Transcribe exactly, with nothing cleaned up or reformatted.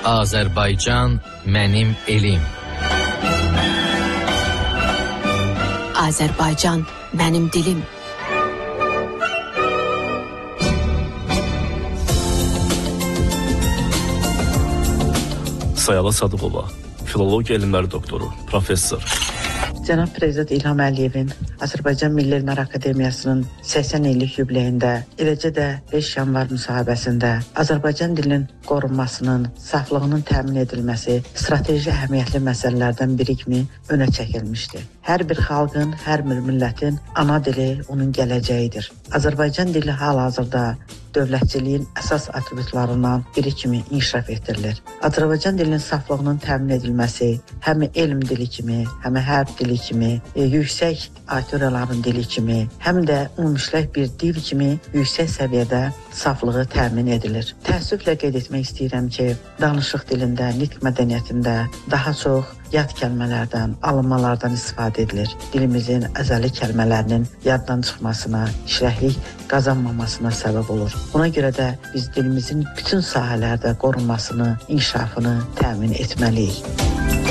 Azərbaycan mənim elim. Azərbaycan mənim dilim. Sayala Sadıqova, filologiya elmləri doktoru, professor. Cənab Prezident İlham Əliyevin Azərbaycan Milli Elmlər Akademiyasının səksən illik yubileyində, eləcə də beş yanvar müsahibəsində Azərbaycan dilinin qorunmasının, saflığının təmin edilməsi strateji əhəmiyyətli məsələlərdən biri kimi önə çəkilmişdir. Hər bir xalqın, hər bir millətin ana dili onun gələcəyidir. Azərbaycan dili hal-hazırda dövlətçiliyin əsas atributlarından biri kimi inkişaf etdirilir. Azərbaycan dilinin saflığının təmin edilməsi həm elm dili kimi, həm hərb dili kimi, e, yüksək auditoriyaların dili kimi, həm də ümumiləşmiş bir dil kimi yüksək səviyyədə saflığı təmin edilir. Təəssüflə qeyd etmək istəyirəm ki, danışıq dilində, nitq mədəniyyətində daha çox yad kəlmələrdən, alınmalardan istifadə edilir. Dilimizin əzəli kəlmələrinin yaddan çıxmasına, işləklik qazanmamasına səbəb olur. Buna görə də biz dilimizin bütün sahələrdə qorunmasını, inkişafını təmin etməliyik.